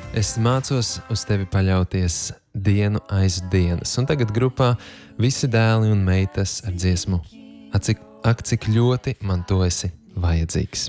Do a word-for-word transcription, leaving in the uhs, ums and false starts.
Es mācos uz tevi paļauties dienu aiz dienas. Un tagad grupā visi dēli un meitas ar dziesmu Ak, cik ļoti man tu esi vajadzīgs.